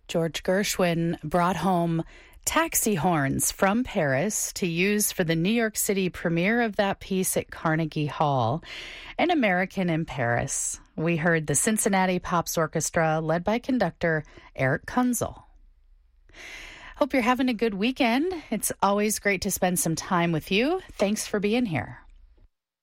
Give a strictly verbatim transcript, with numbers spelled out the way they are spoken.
George Gershwin brought home taxi horns from Paris to use for the New York City premiere of that piece at Carnegie Hall. An American in Paris. We heard the Cincinnati Pops Orchestra led by conductor Eric Kunzel. Hope you're having a good weekend. It's always great to spend some time with you. Thanks for being here.